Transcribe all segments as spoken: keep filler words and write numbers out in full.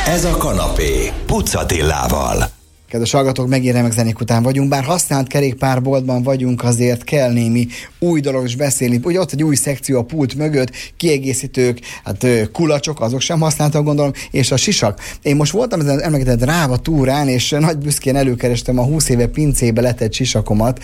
Ez a kanapé Puc Attilával. Kedves hallgatók, megint remek zenék után vagyunk, bár használt kerékpárboltban vagyunk, azért kell némi új dolog is beszélni. Ugye ott egy új szekció a pult mögött, kiegészítők, hát kulacsok, azok sem használtak, gondolom, és a sisak. Én most voltam ezen emlegetett Dráva túrán, és nagy büszkén előkerestem a húsz éve pincébe letett sisakomat,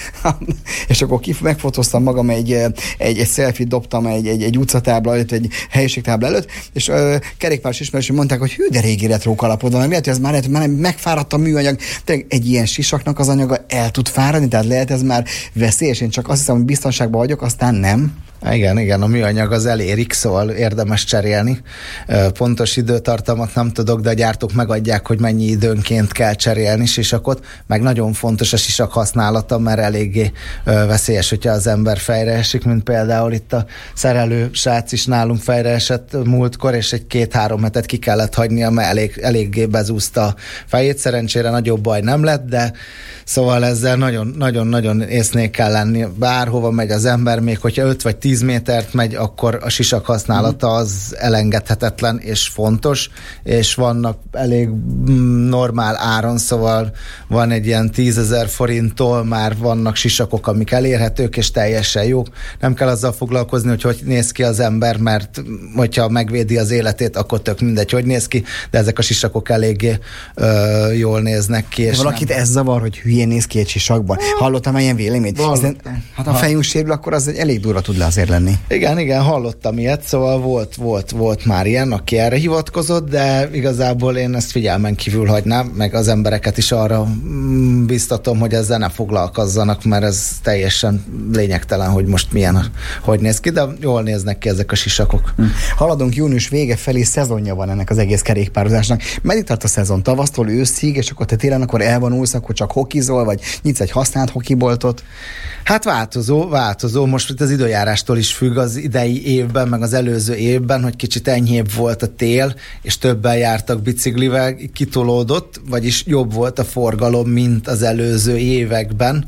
és akkor kif- megfotóztam magam egy, egy, egy selfie dobtam egy, egy, egy utcatábla előtt, egy helyiségtábla előtt, és uh, kerékpáros ismerősök mondták, hogy hű, de régi retro kalapod van, miért, hogy ez már, lehet, már megfáradt a műanyag. Tényleg egy ilyen sisaknak az anyaga el tud fáradni, tehát lehet ez már veszélyes. Én csak azt hiszem, hogy biztonságban vagyok, aztán nem. Igen, igen, a műanyag az elérik, szóval érdemes cserélni. Pontos időtartamot nem tudok, de a gyártók megadják, hogy mennyi időnként kell cserélni sisakot, meg nagyon fontos a sisak használata, mert eléggé veszélyes, hogyha az ember fejre esik, mint például itt a szerelő srác is nálunk fejre esett múltkor, és egy két-három hetet ki kellett hagynia, mert elég, eléggé bezúzta a fejét. Szerencsére nagyobb baj nem lett, de szóval ezzel nagyon-nagyon észnél kell lenni. Bárhova megy az ember, még hogyha öt vagy tíz métert megy, akkor a sisak használata az elengedhetetlen és fontos, és vannak elég normál áron, szóval van egy ilyen tízezer forinttól már vannak sisakok, amik elérhetők, és teljesen jók. Nem kell azzal foglalkozni, hogy hogy néz ki az ember, mert hogyha megvédi az életét, akkor tök mindegy, hogy néz ki, de ezek a sisakok eléggé ö, jól néznek ki. És valakit nem... ez zavar, hogy hülyén néz ki egy sisakban? Hallottam ilyen véleményt? Hát ha fejünk sérül, akkor az egy elég durva tud le azért lenni. Igen, igen, hallottam ilyet, szóval volt, volt, volt már ilyen, aki erre hivatkozott, de igazából én ezt figyelmen kívül hagynám, meg az embereket is arra biztatom, hogy ezzel ne foglalkozzanak, mert ez teljesen lényegtelen, hogy most milyen, hogy néz ki, de jól néznek ki ezek a sisakok. Hm. Haladunk június vége felé, szezonja van ennek az egész kerékpározásnak. Meddig tart a szezon? Tavasztól őszig, és akkor te télen akkor elvonulsz, akkor csak hokizol, vagy nyitsz egy használt hokiboltot? Hát változó, változó. Most itt az időjárástól is függ, az idei évben, meg az előző évben, hogy kicsit enyhébb volt a tél, és többen jártak biciklivel, kitolódott, vagyis jobb volt a forgalom, mint az előző években,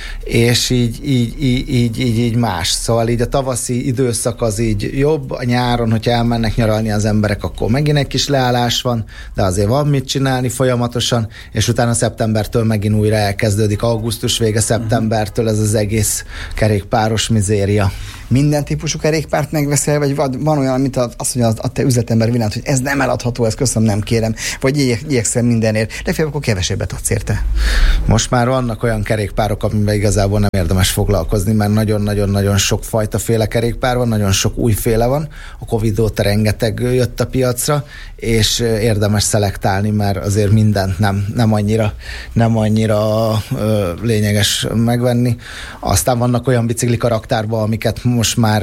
és így, így, így, így, így, így más. Szóval így a tavaszi időszak az így jobb, a nyáron, hogyha elmennek nyaralni az emberek, akkor megint egy kis leállás van, de azért van mit csinálni folyamatosan, és utána szeptembertől megint újra elkezdődik, augusztus vége, szeptembertől ez az egész kerékpáros mizéria. Minden típusú kerékpárt megveszel, vagy van olyan, amit azt mondja a te üzletember világ, hogy ez nem eladható, ezt köszönöm, nem kérem, vagy igyekszem mindenért, legfeljebb akkor kevesebbet adsz érte. Most már vannak olyan kerékpárok, amiben igazából nem érdemes foglalkozni, mert nagyon-nagyon-nagyon sok fajta féle kerékpár van, nagyon sok újféle van, a Covid óta rengeteg jött a piacra, és érdemes szelektálni, mert azért mindent nem, nem annyira, nem annyira ö, lényeges megvenni. Aztán vannak olyan bicikli karaktárban, amiket most már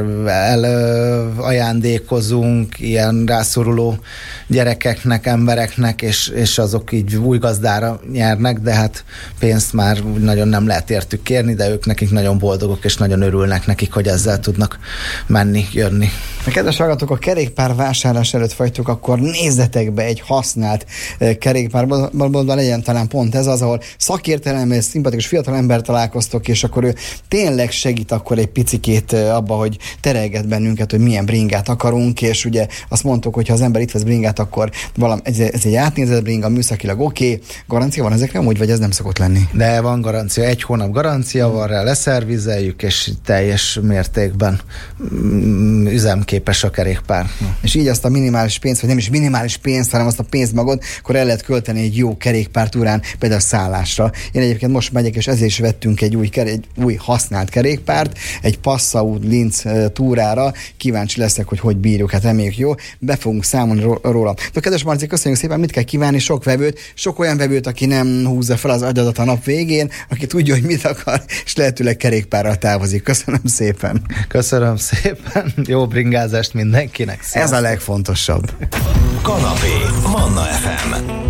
elajándékozunk ilyen rászoruló gyerekeknek, embereknek, és, és azok így új gazdára nyernek, de hát pénzt már nagyon nem lehet értük kérni, de ők nekik nagyon boldogok, és nagyon örülnek nekik, hogy ezzel tudnak menni, jönni. A kedves hallgatók, a kerékpár vásárlás előtt vagytok, akkor nézzetek be egy használt kerékpárban, legyen talán pont ez az, ahol szakértelemmel, szimpatikus fiatal ember találkoztok, és akkor ő tényleg segít akkor egy picikét abba, hogy terelget bennünket, hogy milyen bringát akarunk, és ugye azt mondtuk, hogy ha az ember itt vesz bringát, akkor valami, ez, ez egy átnézett bringa, műszakilag oké, okay. Garancia van ezekre amúgy, vagy ez nem szokott lenni? De van garancia, egy hónap garancia van rá, leszervizeljük, és teljes mértékben üzemképes a kerékpár. És így azt a minimális pénzt, vagy nem is minimális pénzt, hanem azt a pénzt magad, akkor el lehet költeni egy jó kerékpártúrán, például szállásra. Én egyébként most megyek, és ezért is vettünk egy új, egy új használt kerékpárt, egy Passau Linz túrára. Kíváncsi leszek, hogy hogy bírjuk, hát reméljük jó. Be fogunk számolni róla. De kedves Marci, köszönjük szépen, mit kell kívánni, sok vevőt, sok olyan vevőt, aki nem húzza fel az agyadat a nap végén, aki tudja, hogy mit akar, és lehetőleg kerékpárral távozik. Köszönöm szépen. Köszönöm szépen. Jó bringázást mindenkinek. Sziasztok. Ez a legfontosabb. Kanapé, Manna ef em.